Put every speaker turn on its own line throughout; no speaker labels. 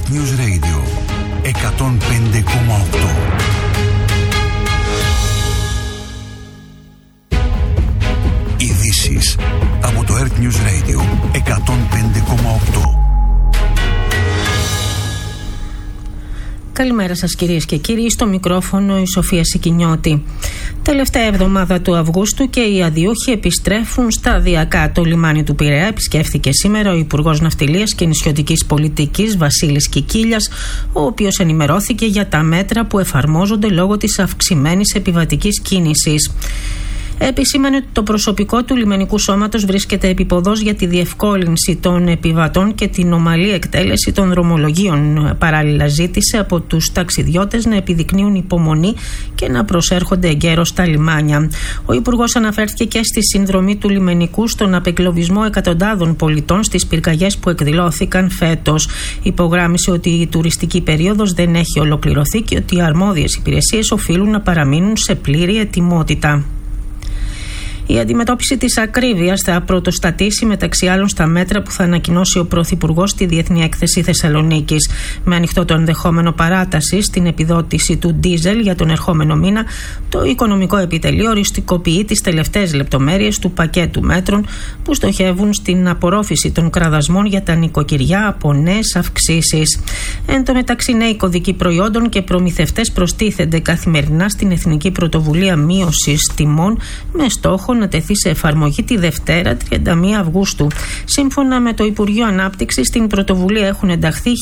News Radio 105,8. Ειδήσεις από το Earth News Radio 105,8.
Καλημέρα σας κυρίες και κύριοι, στο μικρόφωνο η Σοφία Σικινιώτη. Τελευταία εβδομάδα του Αυγούστου και οι αδειούχοι επιστρέφουν σταδιακά. Το λιμάνι του Πειραιά επισκέφθηκε σήμερα ο Υπουργός Ναυτιλίας και Νησιωτικής Πολιτικής Βασίλης Κικίλιας, ο οποίος ενημερώθηκε για τα μέτρα που εφαρμόζονται λόγω της αυξημένης επιβατικής κίνησης. Επισήμανε ότι το προσωπικό του λιμενικού σώματος βρίσκεται επίποδος για τη διευκόλυνση των επιβατών και την ομαλή εκτέλεση των δρομολογίων. Παράλληλα, ζήτησε από τους ταξιδιώτες να επιδεικνύουν υπομονή και να προσέρχονται εγκαίρως στα λιμάνια. Ο Υπουργός αναφέρθηκε και στη συνδρομή του λιμενικού στον απεγκλωβισμό εκατοντάδων πολιτών στις πυρκαγιές που εκδηλώθηκαν φέτος. Υπογράμμισε ότι η τουριστική περίοδος δεν έχει ολοκληρωθεί και ότι οι αρμόδιες υπηρεσίες οφείλουν να παραμείνουν σε πλήρη ετοιμότητα. Η αντιμετώπιση της ακρίβειας θα πρωτοστατήσει μεταξύ άλλων στα μέτρα που θα ανακοινώσει ο Πρωθυπουργός στη Διεθνή Έκθεση Θεσσαλονίκης. Με ανοιχτό το ενδεχόμενο παράταση στην επιδότηση του ντίζελ για τον ερχόμενο μήνα, το Οικονομικό Επιτελείο οριστικοποιεί τις τελευταίες λεπτομέρειες του πακέτου μέτρων που στοχεύουν στην απορρόφηση των κραδασμών για τα νοικοκυριά από νέες αυξήσεις. Εν τω μεταξύ, νέοι κωδικοί προϊόντων και προμηθευτές προστίθενται καθημερινά στην Εθνική Πρωτοβουλία Μείωσης Τιμών με στόχο να τεθεί σε εφαρμογή τη Δευτέρα 31 Αυγούστου. Σύμφωνα με το Υπουργείο Ανάπτυξης, στην πρωτοβουλία έχουν ενταχθεί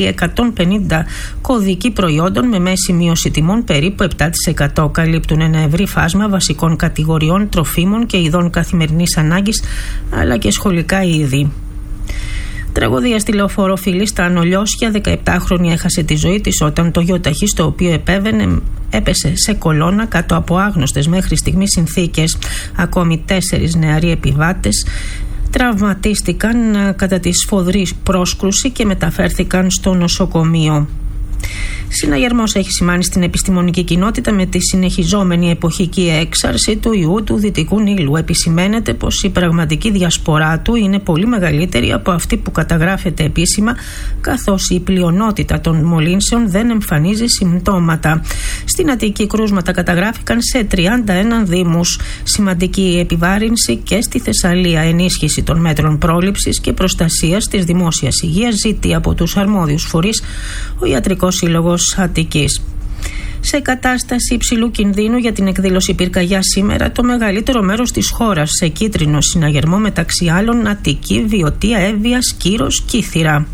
1.150 κωδικοί προϊόντων με μέση μείωση τιμών περίπου 7%. Καλύπτουν ένα ευρύ φάσμα βασικών κατηγοριών τροφίμων και ειδών καθημερινής ανάγκης, αλλά και σχολικά είδη. Τραγωδία στη Λεωφόρο Φιλή στα Ανολιώσια. 17χρονη έχασε τη ζωή της όταν το γιοταχή στο οποίο επέβαινε έπεσε σε κολόνα κάτω από άγνωστες μέχρι στιγμής συνθήκες. Ακόμη 4 νεαροί επιβάτες τραυματίστηκαν κατά τη σφοδρή πρόσκρουση και μεταφέρθηκαν στο νοσοκομείο. Συναγερμός έχει σημάνει στην επιστημονική κοινότητα με τη συνεχιζόμενη εποχική έξαρση του ιού του Δυτικού Νείλου. Επισημαίνεται πως η πραγματική διασπορά του είναι πολύ μεγαλύτερη από αυτή που καταγράφεται επίσημα, καθώς η πλειονότητα των μολύνσεων δεν εμφανίζει συμπτώματα. Στην Αττική κρούσματα καταγράφηκαν σε 31 δήμους. Σημαντική επιβάρυνση και στη Θεσσαλία. Ενίσχυση των μέτρων πρόληψης και προστασίας της δημόσιας υγείας ζητεί από τους αρμόδιους φορείς ο Ιατρικός Σύλλογος Αττικής. Σε κατάσταση υψηλού κινδύνου για την εκδήλωση πυρκαγιά σήμερα, το μεγαλύτερο μέρος της χώρας σε κίτρινο συναγερμό, μεταξύ άλλων Αττική, Βιωτία, Εύβοια, Σκύρος, Κύθυρα.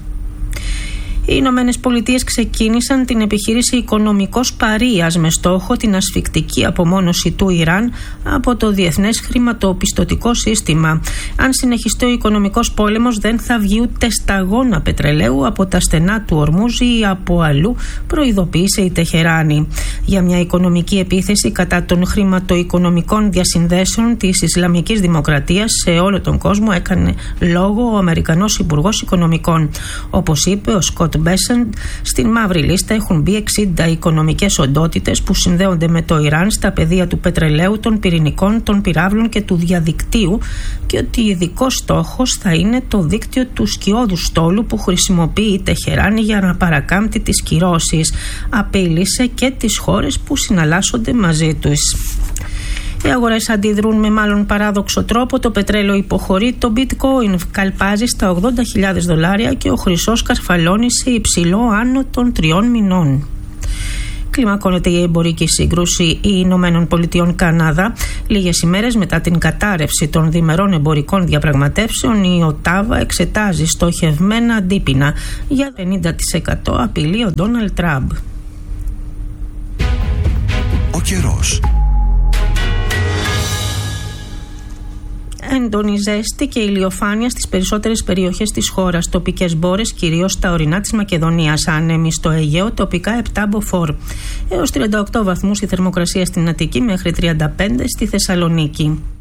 Οι Ηνωμένες Πολιτείες ξεκίνησαν την επιχείρηση οικονομικός παρείας με στόχο την ασφικτική απομόνωση του Ιράν από το διεθνές χρηματοπιστωτικό σύστημα. Αν συνεχιστεί ο οικονομικός πόλεμος, δεν θα βγει ούτε σταγόνα πετρελαίου από τα στενά του Ορμούζ ή από αλλού, προειδοποίησε η Τεχεράνη. Για μια οικονομική επίθεση κατά των χρηματοοικονομικών διασυνδέσεων της Ισλαμικής Δημοκρατίας σε όλο τον κόσμο έκανε λόγο ο Αμερικανός Υπουργός Οικονομικών. Όπως είπε ο Σκοτ Μπέσεντ, στην μαύρη λίστα έχουν μπει 60 οικονομικές οντότητες που συνδέονται με το Ιράν στα πεδία του πετρελαίου, των πυρηνικών, των πυράβλων και του διαδικτύου, και ότι ειδικός στόχος θα είναι το δίκτυο του σκιώδου στόλου που χρησιμοποιεί η Τεχεράνη για να παρακάμπτει τις κυρώσεις. Απείλησε και τις χώρες που συναλλάσσονται μαζί τους. Οι αγορές αντιδρούν με μάλλον παράδοξο τρόπο. Το πετρέλαιο υποχωρεί, το bitcoin καλπάζει στα $80.000 και ο χρυσός καρφαλώνει σε υψηλό άνω των 3 μηνών. Κλιμακώνεται η εμπορική σύγκρουση Ηνωμένων Πολιτειών Καναδά. Λίγες ημέρες μετά την κατάρρευση των διμερών εμπορικών διαπραγματεύσεων, η Οτάβα εξετάζει στοχευμένα αντίπεινα για 50%, απειλεί ο Ντόναλντ Τραμπ.
Ο καιρός.
Έντονη ζέστη και ηλιοφάνεια στις περισσότερες περιοχές της χώρας. Τοπικές μπόρες, κυρίως στα ορεινά της Μακεδονίας. Άνεμοι στο Αιγαίο, τοπικά 7 μποφόρ. Έως 38 βαθμούς η θερμοκρασία στην Αττική, μέχρι 35 στη Θεσσαλονίκη.